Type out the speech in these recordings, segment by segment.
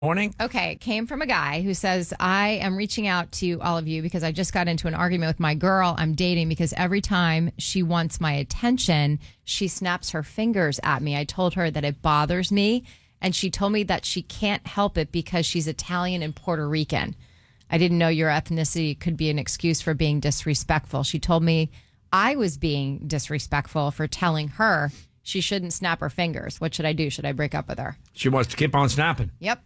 Morning. Okay, it came from a guy who says, I am reaching out to all of you because I just got into an argument with my girl I'm dating because every time she wants my attention, she snaps her fingers at me. I told her that it bothers me, and she told me that she can't help it because she's Italian and Puerto Rican. I didn't know your ethnicity could be an excuse for being disrespectful. She told me I was being disrespectful for telling her she shouldn't snap her fingers. What should I do? Should I break up with her? She wants to keep on snapping. Yep.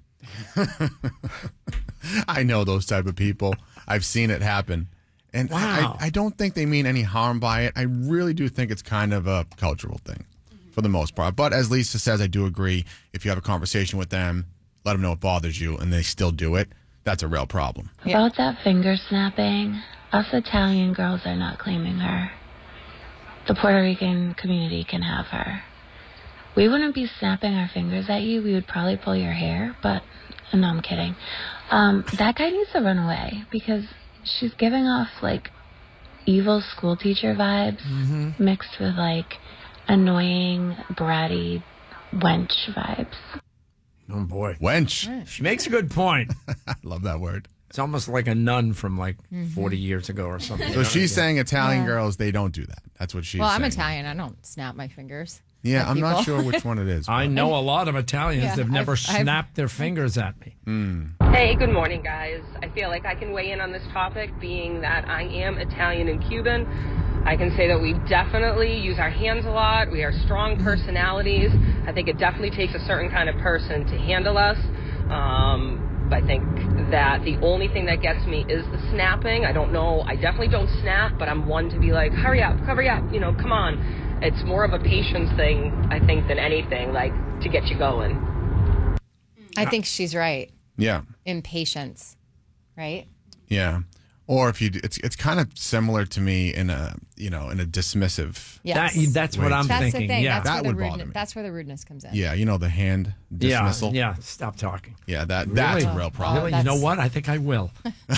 I know those type of people. I've seen it happen. And Wow. I don't think they mean any harm by it. I really do think it's kind of a cultural thing for the most part. But as Lisa says, I do agree. If you have a conversation with them, let them know it bothers you, and they still do it, that's a real problem. About that finger snapping, us Italian girls are not claiming her. The Puerto Rican community can have her. We wouldn't be snapping our fingers at you. We would probably pull your hair, but no, I'm kidding. That guy needs to run away because she's giving off like evil school teacher vibes mixed with like annoying, bratty wench vibes. Oh, boy. Wench. She makes a good point. I love that word. It's almost like a nun from like 40 years ago or something. So she's saying Italian girls, they don't do that. That's what she's Well, saying. I'm Italian. I don't snap my fingers. Yeah, at I'm not people. sure which one it is. I know a lot of Italians Yeah, that have never I've- snapped their fingers at me. Hey, good morning, guys. I feel like I can weigh in on this topic, being that I am Italian and Cuban. I can say that we definitely use our hands a lot. We are strong personalities. I think it definitely takes a certain kind of person to handle us. I think that the only thing that gets me is the snapping. I don't know. I definitely don't snap, but I'm one to be like, hurry up, you know, come on. It's more of a patience thing, I think, than anything, like, to get you going. I think she's right. Yeah. Impatience, right? Yeah. Or if you, it's kind of similar to me in a dismissive. Yes. That's what I'm That's thinking. the thing. Yeah. That's That where would the bother me. That's where the rudeness comes in. Yeah, the hand dismissal. Yeah. Stop talking. Yeah, that's Really? a real problem. Really? You know what? I think I will.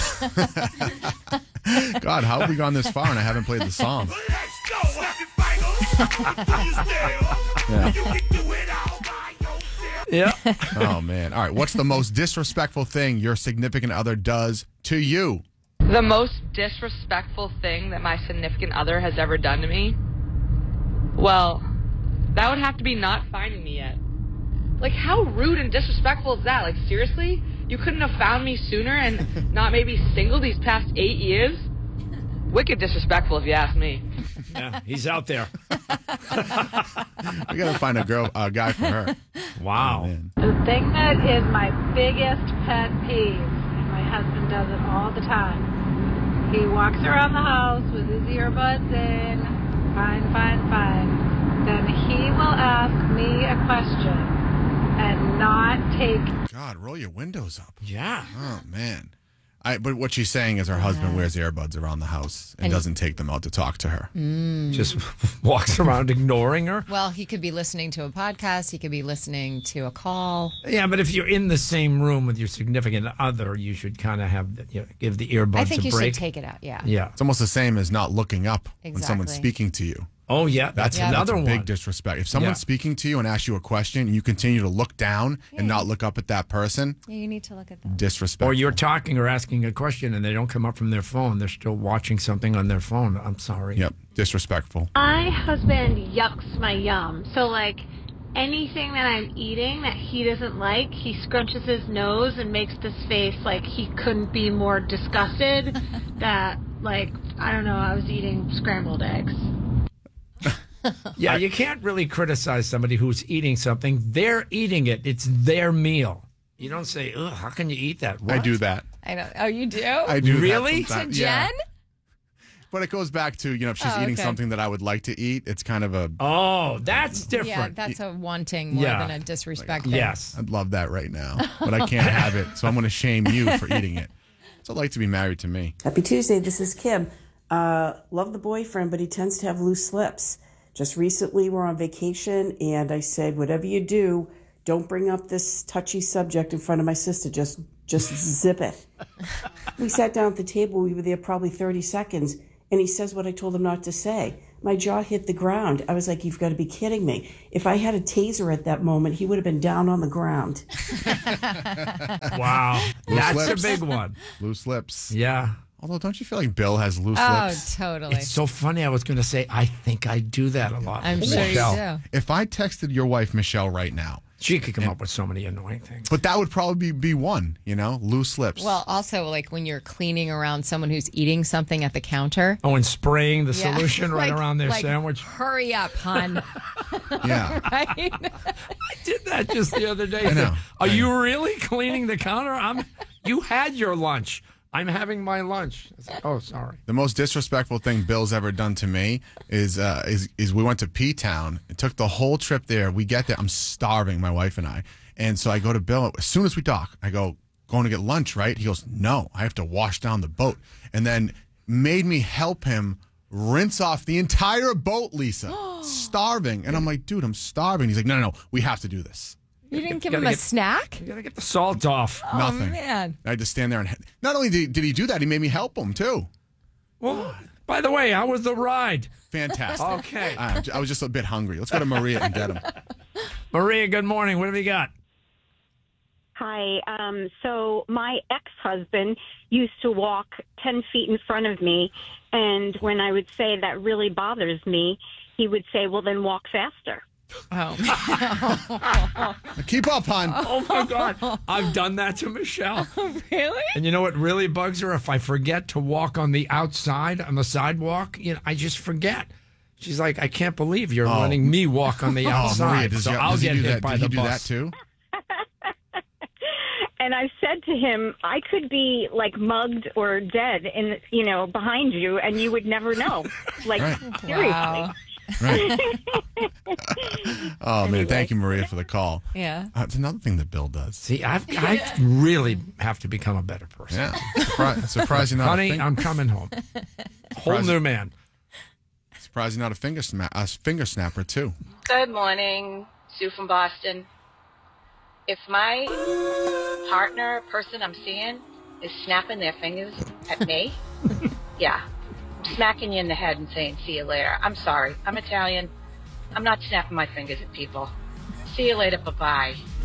God, how have we gone this far and I haven't played the song? Let's go, happy finals. You can do it all by yourself. Yeah. Oh, man. All right, what's the most disrespectful thing your significant other does to you? The most disrespectful thing that my significant other has ever done to me? Well, that would have to be not finding me yet. Like, how rude and disrespectful is that? Like, seriously? You couldn't have found me sooner and not maybe single these past 8 years? Wicked disrespectful, if you ask me. Yeah. He's out there. We got to find a guy for her. Wow. Oh, man. The thing that is my biggest pet peeve, and my husband does it all the time. He walks around the house with his earbuds in, fine. Then he will ask me a question and not take. God, roll your windows up. Yeah. Oh, man. But what she's saying is her husband wears earbuds around the house and doesn't take them out to talk to her. Just walks around ignoring her. Well, he could be listening to a podcast. He could be listening to a call. Yeah, but if you're in the same room with your significant other, you should kind of have give the earbuds I think a you break. should take it out. Yeah. Yeah. It's almost the same as not looking up when someone's Exactly. speaking to you. Oh, yeah. That's another a one. big disrespect. If someone's Yeah. speaking to you and asks you a question and you continue to look down and not look up at that person, Yeah, you need to look at that. disrespect. Or you're talking or asking a question and they don't come up from their phone. They're still watching something on their phone. I'm sorry. Yep, disrespectful. My husband yucks my yum. So, like, anything that I'm eating that he doesn't like, he scrunches his nose and makes this face like he couldn't be more disgusted that, like, I don't know, I was eating scrambled eggs. Yeah, you can't really criticize somebody who's eating something. They're eating it. It's their meal. You don't say, ugh, how can you eat that? What? I do that. I don't. Oh, you do? I do Really? that sometimes. To Jen? Yeah. But it goes back to, if she's Oh, eating okay. something that I would like to eat, it's kind of a, Oh, that's different. Yeah, that's a wanting more Yeah. than a disrespect thing. Yes. I'd love that right now, but I can't have it. So I'm going to shame you for eating it. It's like to be married to me. Happy Tuesday. This is Kim. Love the boyfriend, but he tends to have loose lips. Just recently, we're on vacation, and I said, whatever you do, don't bring up this touchy subject in front of my sister. Just zip it. We sat down at the table. We were there probably 30 seconds, and he says what I told him not to say. my jaw hit the ground. I was like, you've got to be kidding me. If I had a taser at that moment, he would have been down on the ground. Wow. Loose That's lips. a big one. Loose lips. Yeah. Although, don't you feel like Bill has loose Oh, lips? totally. It's so funny. I was going to say, I think I do that a lot. I'm sure Michelle. you do. If I texted your wife, Michelle, right now, She could come up with so many annoying things. but that would probably be one, loose lips. Well, also, like when you're cleaning around someone who's eating something at the counter. Oh, and spraying the Yeah. solution right Like- around their like, sandwich. Hurry up, hon. yeah. Right? I did that just the other day. I know. Are you really cleaning the counter? You had your lunch. I'm having my lunch. I was like, oh, sorry. The most disrespectful thing Bill's ever done to me is we went to P-Town. It took the whole trip there. We get there. I'm starving, my wife and I. And so I go to Bill. As soon as we dock, I go, going to get lunch, right? He goes, no, I have to wash down the boat. And then made me help him rinse off the entire boat, Lisa. Starving. And I'm like, dude, I'm starving. He's like, no, we have to do this. You didn't give You him gotta a snack? You got to get the salt off. Nothing. Oh, man. I had to stand there and not only did he do that, he made me help him too. Well, by the way, how was the ride? Fantastic. Okay. I was just a bit hungry. Let's go to Maria and get him. Maria, good morning. What have you got? Hi. So my ex-husband used to walk 10 feet in front of me, and when I would say that really bothers me, he would say, well, then walk faster. Oh. Keep up, hon. Oh, my God. I've done that to Michelle. Really? And you know what really bugs her? If I forget to walk on the outside, on the sidewalk, I just forget. She's like, I can't believe you're letting me walk on the outside. Maria, I'll get hit by the Did he do bus. that too? And I said to him, I could be like mugged or dead behind you, and you would never know. Like, seriously. Wow. Right. Oh, man. Thank you, Maria, for the call. Yeah. It's another thing that Bill does. See, I really have to become a better person. Yeah. Surprised you're not Honey, I'm coming home. Whole new man. Surprised you're not a finger snapper, too. Good morning, Sue from Boston. If my partner, person I'm seeing, is snapping their fingers at me, yeah, I'm smacking you in the head and saying, see you later. I'm sorry. I'm Italian. I'm not snapping my fingers at people. See you later. Bye-bye.